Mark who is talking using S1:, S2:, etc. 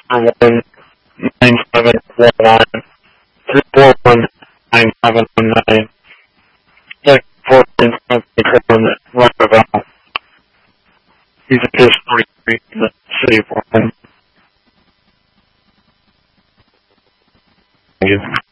S1: 341-9719, 341-9719, 1477 Roosevelt. He's a Piss 43 in the city of Portland. Thank you.